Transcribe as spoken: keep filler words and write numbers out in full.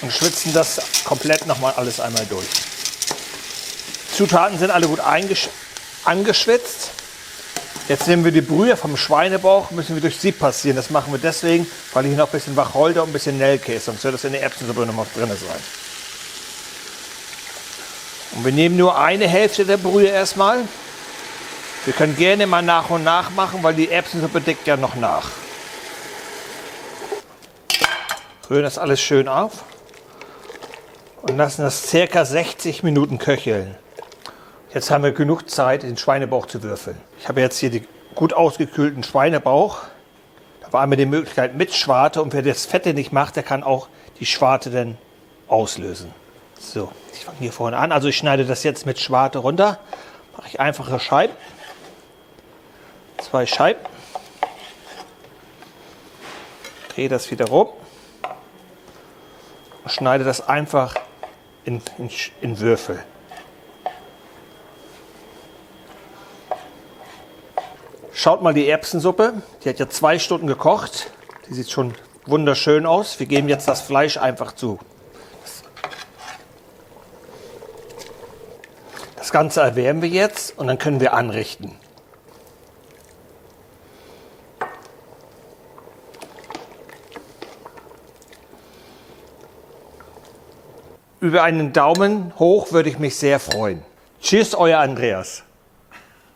und schwitzen das komplett nochmal alles einmal durch. Zutaten sind alle gut angeschwitzt. Jetzt nehmen wir die Brühe vom Schweinebauch, müssen wir durch Sieb passieren. Das machen wir deswegen, weil hier noch ein bisschen Wacholder und ein bisschen Nelkkäse, sonst wird das in der Erbsensuppe noch mal drin sein. Und wir nehmen nur eine Hälfte der Brühe erstmal. Wir können gerne mal nach und nach machen, weil die Erbsensuppe deckt ja noch nach. Rühren das alles schön auf und lassen das ca. sechzig Minuten köcheln. Jetzt haben wir genug Zeit, den Schweinebauch zu würfeln. Ich habe jetzt hier den gut ausgekühlten Schweinebauch. Da war einmal die Möglichkeit mit Schwarte, und wer das Fette nicht macht, der kann auch die Schwarte dann auslösen. So, ich fange hier vorne an. Also ich schneide das jetzt mit Schwarte runter. Mache ich einfache Scheiben. Zwei Scheiben. Drehe das wieder rum. Und schneide das einfach in, in, in Würfel. Schaut mal die Erbsensuppe, die hat ja zwei Stunden gekocht. Die sieht schon wunderschön aus. Wir geben jetzt das Fleisch einfach zu. Das Ganze erwärmen wir jetzt und dann können wir anrichten. Über einen Daumen hoch würde ich mich sehr freuen. Tschüss, euer Andreas.